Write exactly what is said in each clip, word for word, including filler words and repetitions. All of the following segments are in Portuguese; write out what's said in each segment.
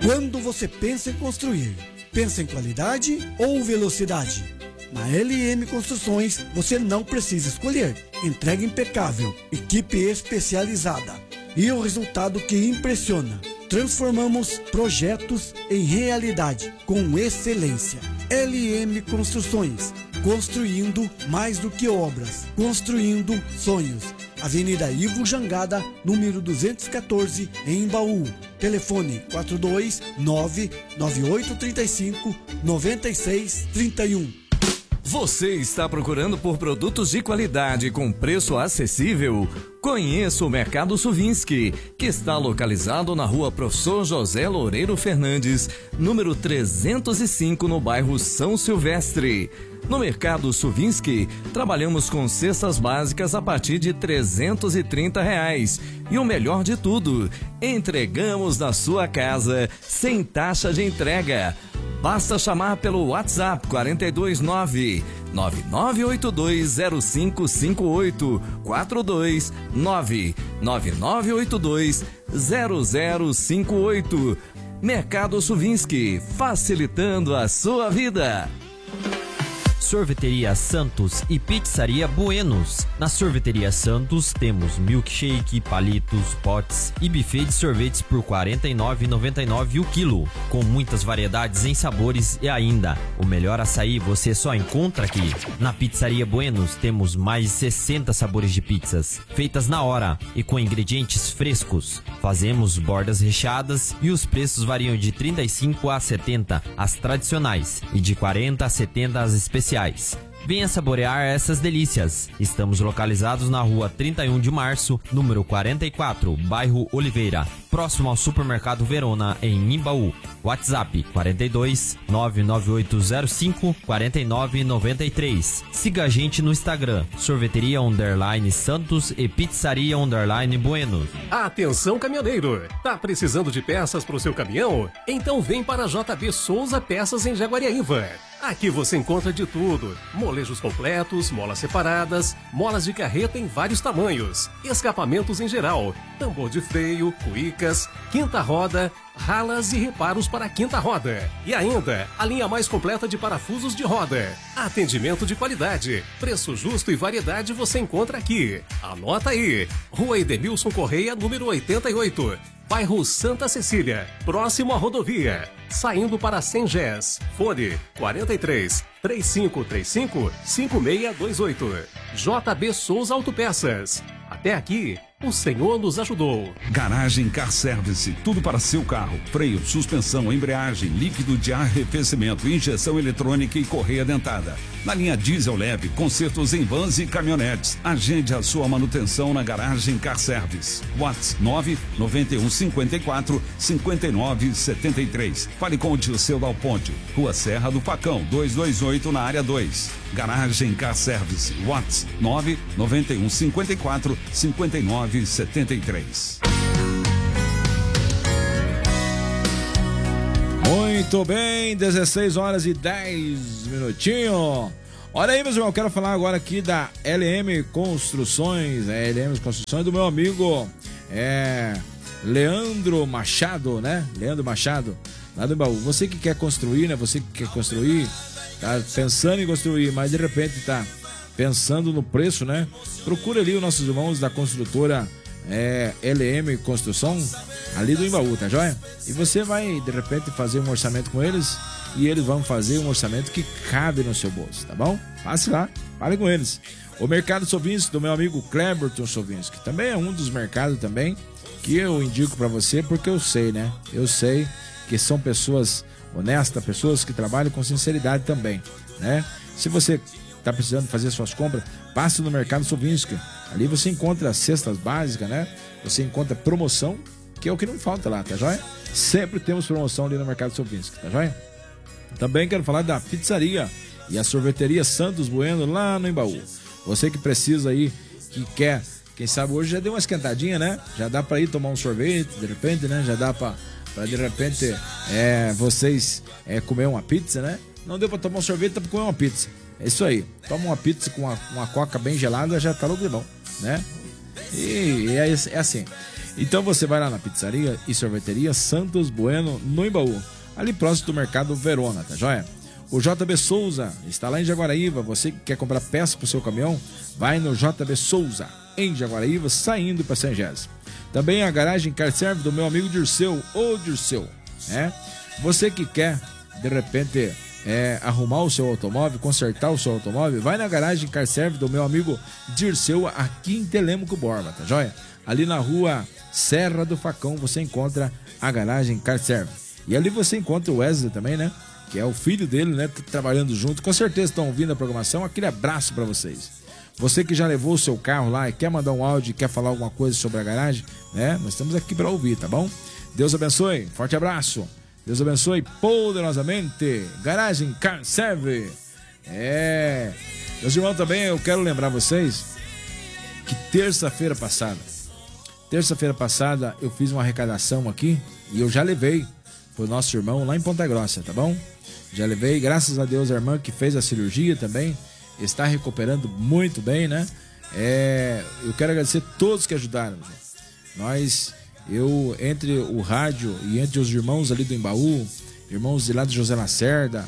Quando você pensa em construir, pensa em qualidade ou velocidade? Na L M Construções, você não precisa escolher. Entrega impecável, equipe especializada e o resultado que impressiona. Transformamos projetos em realidade com excelência. L M Construções, construindo mais do que obras, construindo sonhos. Avenida Ivo Jangada, número duzentos e quatorze, em Embaú. Telefone quatro dois nove nove oito três cinco nove seis três um. Você está procurando por produtos de qualidade com preço acessível? Conheça o Mercado Suvinski, que está localizado na rua Professor José Loureiro Fernandes, número trezentos e cinco, no bairro São Silvestre. No Mercado Suvinski, trabalhamos com cestas básicas a partir de trezentos e trinta reais. E o melhor de tudo, entregamos na sua casa sem taxa de entrega. Basta chamar pelo WhatsApp quatro dois nove nove nove oito dois zero cinco cinco oito, quatro dois nove nove nove oito dois zero zero cinco oito. Mercado Suvinski, facilitando a sua vida. Sorveteria Santos e Pizzaria Buenos. Na Sorveteria Santos temos milkshake, palitos, potes e buffet de sorvetes por quarenta e nove reais e noventa e nove centavos o quilo, com muitas variedades em sabores e ainda o melhor açaí você só encontra aqui. Na Pizzaria Buenos temos mais de sessenta sabores de pizzas, feitas na hora e com ingredientes frescos. Fazemos bordas recheadas e os preços variam de trinta e cinco a setenta as tradicionais e de quarenta a setenta as especiais. Venha saborear essas delícias. Estamos localizados na rua trinta e um de março, número quarenta e quatro, bairro Oliveira, próximo ao Supermercado Verona, em Imbaú. WhatsApp quatro dois nove nove oito zero cinco quatro nove nove três. Siga a gente no Instagram, Sorveteria Underline Santos e Pizzaria Underline Bueno. Atenção, caminhoneiro! Tá precisando de peças para o seu caminhão? Então vem para a J B Souza Peças em Jaguariaíva. Aqui você encontra de tudo: molejos completos, molas separadas, molas de carreta em vários tamanhos, escapamentos em geral, tambor de freio, cuicas, quinta roda, ralas e reparos para a quinta roda. E ainda, a linha mais completa de parafusos de roda. Atendimento de qualidade, preço justo e variedade você encontra aqui. Anota aí: Rua Edenilson Correia, número oitenta e oito, bairro Santa Cecília, próximo à rodovia, saindo para Sengés. Fone quarenta e três, três cinco três cinco, cinco seis dois oito. J B Souza Autopeças. Até aqui, o Senhor nos ajudou. Garagem Car Service, tudo para seu carro: freio, suspensão, embreagem, líquido de arrefecimento, injeção eletrônica e correia dentada. Na linha diesel leve, consertos em vans e caminhonetes. Agende a sua manutenção na Garagem Car Service. WhatsApp nove nove um cinco quatro cinco nove sete três. Fale com o Dirceu Dal Ponte, Rua Serra do Facão, duzentos e vinte e oito, na área dois. Garagem Car Service. WhatsApp nove nove um cinco quatro cinco nove sete três. Muito bem, dezesseis horas e dez minutinhos. Olha aí, meus irmãos, eu quero falar agora aqui da L M Construções, é, L M Construções do meu amigo é, Leandro Machado, né? Leandro Machado, lá do Embaú. Você que quer construir, né? Você que quer construir, tá pensando em construir, mas de repente tá pensando no preço, né? Procura ali os nossos irmãos da construtora é, L M Construção, ali do Embaú, tá joia? E você vai, de repente, fazer um orçamento com eles e eles vão fazer um orçamento que cabe no seu bolso, tá bom? Passe lá, fale com eles. O Mercado Sovinski, do meu amigo Cleberton Sovinski, também é um dos mercados também que eu indico pra você, porque eu sei, né? Eu sei que são pessoas honestas, pessoas que trabalham com sinceridade também, né? Se você tá precisando fazer suas compras, passe no Mercado Sovinski. Ali você encontra cestas básicas, né? Você encontra promoção, que é o que não falta lá, tá joia? Sempre temos promoção ali no Mercado Sovinski, tá joia? Também quero falar da pizzaria e a sorveteria Santos Bueno, lá no Embaú. Você que precisa aí, que quer, quem sabe hoje já deu uma esquentadinha, né? Já dá pra ir tomar um sorvete, de repente, né? Já dá pra, pra de repente, é, vocês é, comer uma pizza, né? Não deu pra tomar um sorvete, dá pra comer uma pizza. É isso aí. Toma uma pizza com uma, uma coca bem gelada, já tá louco de bom, né? E, e é, é assim. Então você vai lá na pizzaria e sorveteria Santos Bueno, no Embaú, ali próximo do Mercado Verona, tá joia? O J B Souza está lá em Jaguaraíva. Você que quer comprar peça para o seu caminhão, vai no J B Souza, em Jaguaraíva, saindo para São Gés. Também a garagem Car Serve do meu amigo Dirceu, ô Dirceu, né? Você que quer, de repente, é, arrumar o seu automóvel, consertar o seu automóvel, vai na garagem Car Serve do meu amigo Dirceu, aqui em Telêmaco Borba, tá joia? Ali na rua Serra do Facão você encontra a garagem Car Serve. E ali você encontra o Wesley também, né? Que é o filho dele, né? Tá trabalhando junto. Com certeza estão ouvindo a programação. Aquele abraço para vocês. Você que já levou o seu carro lá e quer mandar um áudio, quer falar alguma coisa sobre a garagem, né? Nós estamos aqui para ouvir, tá bom? Deus abençoe. Forte abraço. Deus abençoe poderosamente. Garagem Car Serve. É. Meus irmãos, também eu quero lembrar vocês que terça-feira passada, terça-feira passada eu fiz uma arrecadação aqui e eu já levei pro nosso irmão lá em Ponta Grossa, tá bom? Já levei, graças a Deus, a irmã que fez a cirurgia também está recuperando muito bem, né? É, eu quero agradecer a todos que ajudaram. Nós, eu, entre o rádio e entre os irmãos ali do Embaú, irmãos de lá de José Lacerda,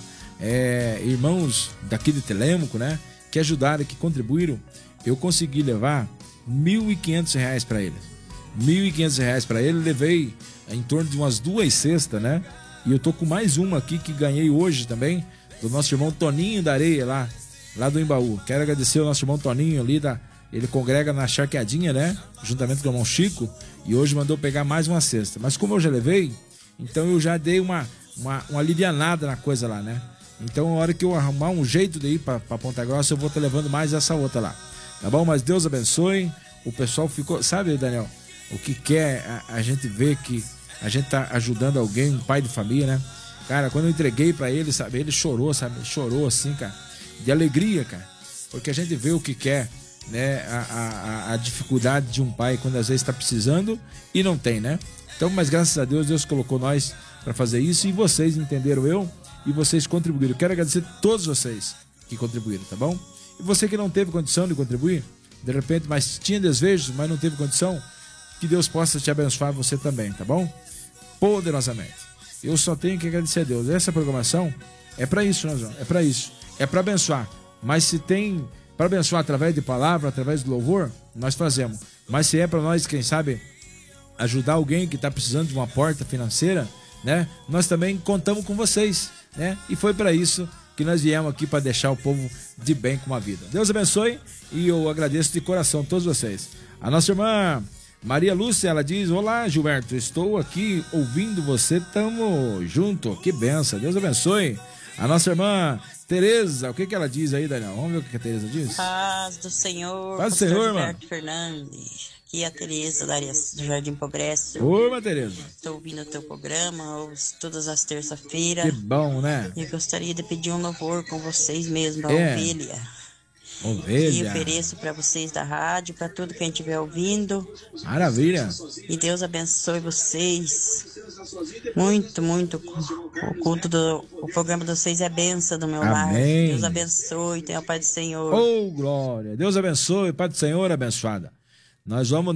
é, irmãos daqui de Telêmaco, né? Que ajudaram, que contribuíram, eu consegui levar mil e quinhentos reais para eles. mil e quinhentos reais para ele, levei em torno de umas duas cestas, né? E eu tô com mais uma aqui que ganhei hoje também, do nosso irmão Toninho da Areia, lá, lá do Embaú. Quero agradecer ao nosso irmão Toninho ali, da, ele congrega na Charqueadinha, né? Juntamente com o irmão Chico, e hoje mandou pegar mais uma cesta. Mas como eu já levei, então eu já dei uma, uma, uma alivianada na coisa lá, né? Então, na hora que eu arrumar um jeito de ir pra, pra Ponta Grossa, eu vou estar levando mais essa outra lá. Tá bom? Mas Deus abençoe. O pessoal ficou... Sabe, Daniel? O que quer a, a gente ver que a gente tá ajudando alguém, um pai de família, né? Cara, quando eu entreguei pra ele, sabe? Ele chorou, sabe? Ele chorou assim, cara. De alegria, cara. Porque a gente vê o que quer, né? A, a, a dificuldade de um pai quando às vezes tá precisando e não tem, né? Então, mas graças a Deus, Deus colocou nós pra fazer isso e vocês entenderam eu e vocês contribuíram. Quero agradecer a todos vocês que contribuíram, tá bom? E você que não teve condição de contribuir, de repente, mas tinha desejos, mas não teve condição, que Deus possa te abençoar você também, tá bom? Poderosamente. Eu só tenho que agradecer a Deus. Essa programação é para isso, né, João? É para isso. É para abençoar. Mas se tem para abençoar através de palavra, através do louvor, nós fazemos. Mas se é para nós, quem sabe, ajudar alguém que está precisando de uma porta financeira, né? Nós também contamos com vocês, né? E foi para isso que nós viemos aqui para deixar o povo de bem com a vida. Deus abençoe e eu agradeço de coração a todos vocês. A nossa irmã Maria Lúcia, ela diz: olá, Gilberto, estou aqui ouvindo você, tamo junto, que benção, Deus abençoe. A nossa irmã Tereza, o que que ela diz aí, Daniel? Vamos ver o que a Tereza diz. Paz do Senhor, Paz do Senhor, irmã. Gilberto Fernandes. Aqui é a Tereza da área do Jardim Progresso. Ô, irmã Tereza. Estou ouvindo o teu programa, ouço todas as terças-feiras. Que bom, né? E gostaria de pedir um louvor com vocês mesmo, a É. ovelha. Ovelha. E ofereço para vocês da rádio, para tudo quem estiver ouvindo. Maravilha. E Deus abençoe vocês. Muito, muito. O culto do o programa de vocês é benção do meu lar. Amém. Deus abençoe, tenha a paz do Senhor. Oh, glória. Deus abençoe, Pai do Senhor abençoada. Nós vamos